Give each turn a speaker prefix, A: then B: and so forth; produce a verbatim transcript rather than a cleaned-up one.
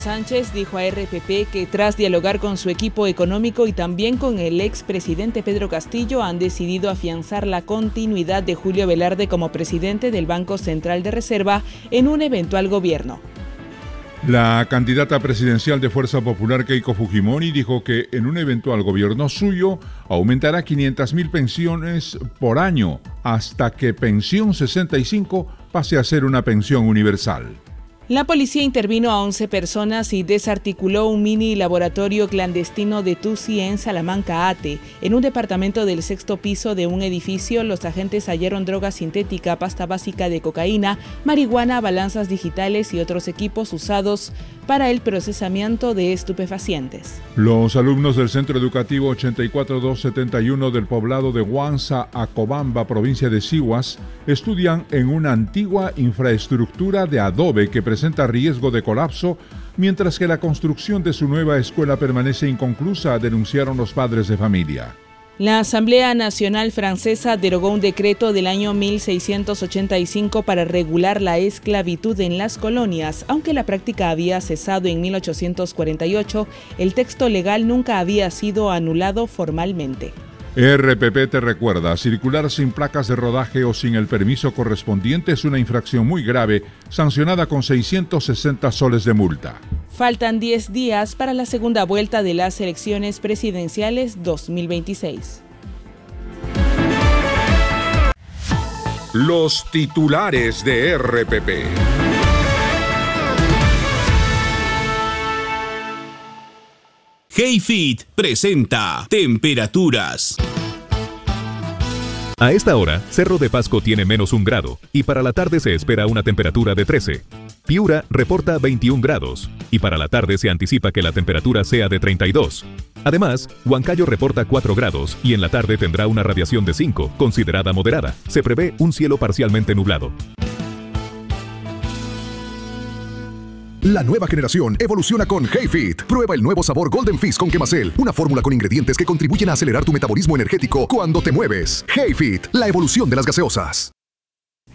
A: Sánchez dijo a R P P que tras dialogar con su equipo económico y también con el expresidente Pedro Castillo han decidido afianzar la continuidad de Julio Velarde como presidente del Banco Central de Reserva en un eventual gobierno.
B: La candidata presidencial de Fuerza Popular, Keiko Fujimori, dijo que en un eventual gobierno suyo aumentará quinientas mil pensiones por año hasta que Pensión sesenta y cinco pase a ser una pensión universal.
A: La policía intervino a once personas y desarticuló un mini laboratorio clandestino de Tusi en Salamanca, Ate. En un departamento del sexto piso de un edificio, los agentes hallaron droga sintética, pasta básica de cocaína, marihuana, balanzas digitales y otros equipos usados para el procesamiento de estupefacientes.
B: Los alumnos del Centro Educativo ochenta y cuatro mil doscientos setenta y uno del poblado de Huanza, Acobamba, provincia de Sihuas, estudian en una antigua infraestructura de adobe que presenta riesgo de colapso, mientras que la construcción de su nueva escuela permanece inconclusa, denunciaron los padres de familia.
A: La Asamblea Nacional Francesa derogó un decreto del año mil seiscientos ochenta y cinco para regular la esclavitud en las colonias. Aunque la práctica había cesado en mil ochocientos cuarenta y ocho, el texto legal nunca había sido anulado formalmente.
B: R P P te recuerda, circular sin placas de rodaje o sin el permiso correspondiente es una infracción muy grave, sancionada con seiscientos sesenta soles de multa.
A: Faltan diez días para la segunda vuelta de las elecciones presidenciales dos mil veintiséis.
C: Los titulares de R P P.
D: Hayfit presenta temperaturas.
E: A esta hora, Cerro de Pasco tiene menos un grado y para la tarde se espera una temperatura de trece. Piura reporta veintiún grados y para la tarde se anticipa que la temperatura sea de treinta y dos. Además, Huancayo reporta cuatro grados y en la tarde tendrá una radiación de cinco, considerada moderada. Se prevé un cielo parcialmente nublado.
F: La nueva generación evoluciona con Hayfit. Prueba el nuevo sabor Golden Fizz con Quemacel, una fórmula con ingredientes que contribuyen a acelerar tu metabolismo energético cuando te mueves. Hayfit, la evolución de las gaseosas.